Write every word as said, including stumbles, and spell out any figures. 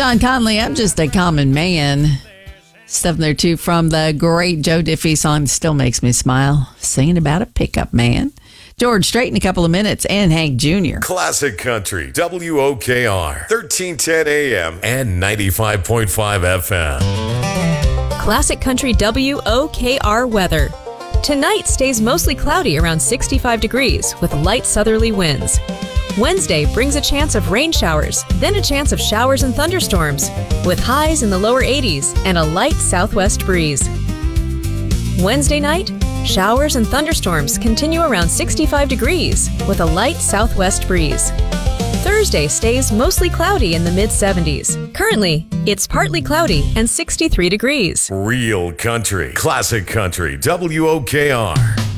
John Conley, I'm just a common man. Stuff there too from the great Joe Diffie song Still Makes Me Smile, singing about a pickup man. George Strait in a couple of minutes, and Hank Junior Classic Country, W O K R, thirteen ten A M and ninety-five point five F M. Classic Country W O K R weather. Tonight stays mostly cloudy around sixty-five degrees with light southerly winds. Wednesday brings a chance of rain showers, then a chance of showers and thunderstorms, with highs in the lower eighties and a light southwest breeze. Wednesday night, showers and thunderstorms continue around sixty-five degrees with a light southwest breeze. Thursday stays mostly cloudy in the mid seventies. Currently, it's partly cloudy and sixty-three degrees. Real country, classic country, W O K R.